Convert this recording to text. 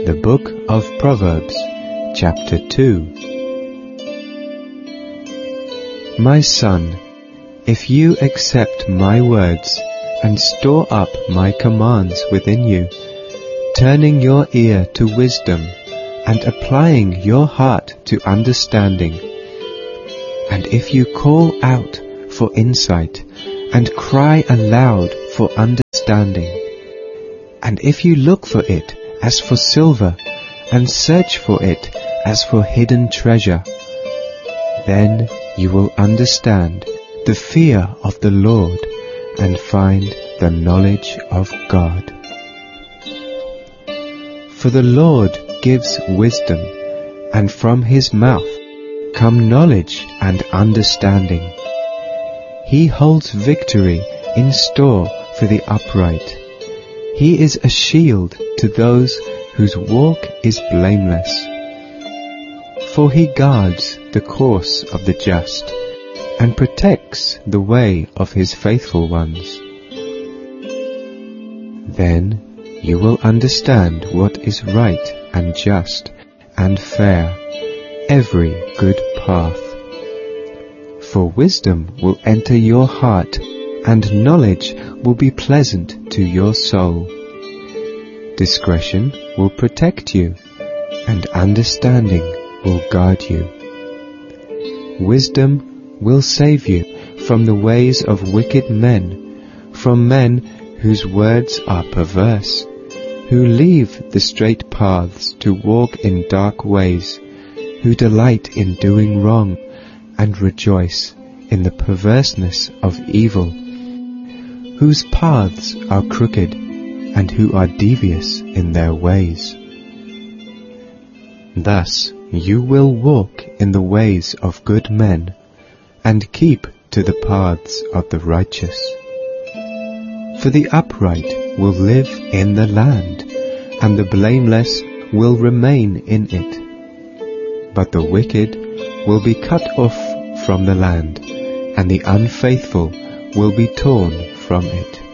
The Book of Proverbs, Chapter 2. My son, if you accept my words and store up my commands within you, turning your ear to wisdom and applying your heart to understanding, and if you call out for insight and cry aloud for understanding, and if you look for it as for silver and search for it as for hidden treasure, then you will understand the fear of the Lord and find the knowledge of God. For the Lord gives wisdom, and from his mouth come knowledge and understanding. He holds victory in store for the upright. He is a shield to those whose walk is blameless. For he guards the course of the just and protects the way of his faithful ones. Then you will understand what is right and just and fair, every good path. For wisdom will enter your heart, and knowledge will be pleasant to your soul. Discretion will protect you, and understanding will guard you. Wisdom will save you from the ways of wicked men, from men whose words are perverse, who leave the straight paths to walk in dark ways, who delight in doing wrong and rejoice in the perverseness of evil, whose paths are crooked and who are devious in their ways. Thus you will walk in the ways of good men and keep to the paths of the righteous. For the upright will live in the land, and the blameless will remain in it. But the wicked will be cut off from the land, and the unfaithful will be torn from it.